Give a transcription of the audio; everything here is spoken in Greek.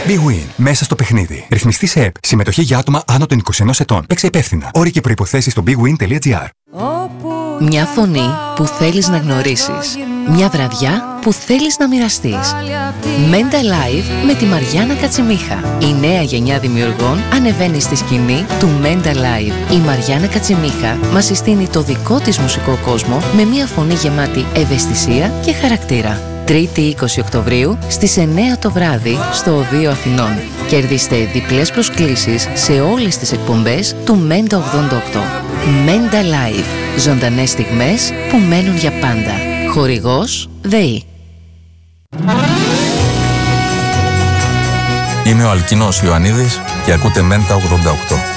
Big Win. Μέσα στο παιχνίδι. Ρυθμιστή σε ΕΠ. Συμμετοχή για άτομα άνω των 21 ετών. Παίξε υπεύθυνα. Όροι και προϋποθέσεις στο bigwin.gr. Μια φωνή που θέλεις να γνωρίσεις. Μια βραδιά που θέλεις να μοιραστείς. Μέντα Live με τη Μαριάννα Κατσιμίχα. Η νέα γενιά δημιουργών ανεβαίνει στη σκηνή του Μέντα Live. Η Μαριάννα Κατσιμίχα μας συστήνει το δικό της μουσικό κόσμο με μια φωνή γεμάτη ευαισθησία και χαρακτήρα. 3η 20 Οκτωβρίου στις 9 το βράδυ στο Οδείο Αθηνών. Κερδίστε διπλές προσκλήσεις σε όλες τις εκπομπές του Μέντα 88. Μέντα Live. Ζωντανές στιγμές που μένουν για πάντα. Χορηγός ΔΕΗ. Είμαι ο Αλκίνος Ιωαννίδης και ακούτε Μέντα 88.